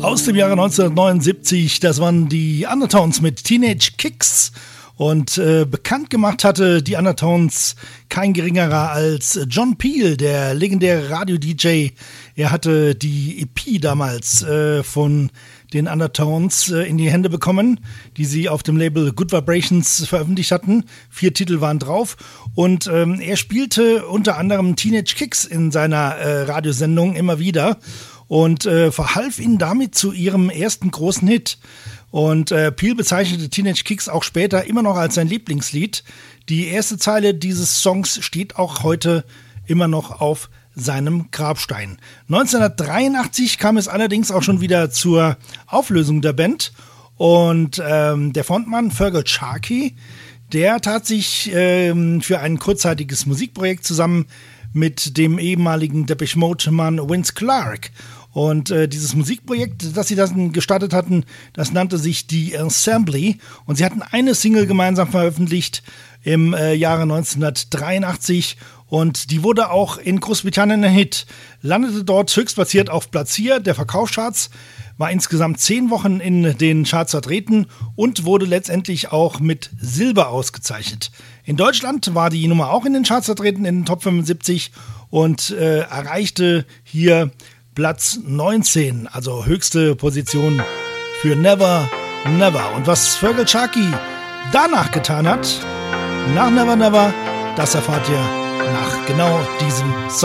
Aus dem Jahre 1979, das waren die Undertones mit Teenage Kicks. Und bekannt gemacht hatte die Undertones kein geringerer als John Peel, der legendäre Radio-DJ. Er hatte die EP damals von den Undertones in die Hände bekommen, die sie auf dem Label Good Vibrations veröffentlicht hatten. 4 Titel waren drauf. Und er spielte unter anderem Teenage Kicks in seiner Radiosendung immer wieder und verhalf ihnen damit zu ihrem ersten großen Hit. Und Peel bezeichnete Teenage Kicks auch später immer noch als sein Lieblingslied. Die erste Zeile dieses Songs steht auch heute immer noch auf seinem Grabstein. 1983 kam es allerdings auch schon wieder zur Auflösung der Band. Und der Frontmann Feargal Sharkey, der tat sich für ein kurzzeitiges Musikprojekt zusammen mit dem ehemaligen Depeche Mode-Mann Vince Clarke. Und dieses Musikprojekt, das sie dann gestartet hatten, das nannte sich The Assembly. Und sie hatten eine Single gemeinsam veröffentlicht im Jahre 1983. Und die wurde auch in Großbritannien ein Hit. Landete dort höchstplatziert auf Platz 4 der Verkaufscharts, war insgesamt 10 Wochen in den Charts vertreten und wurde letztendlich auch mit Silber ausgezeichnet. In Deutschland war die Nummer auch in den Charts vertreten, in den Top 75 und erreichte hier Platz 19, also höchste Position für Never Never. Und was Feargal Sharkey danach getan hat, nach Never Never, das erfahrt ihr nach genau diesem Song.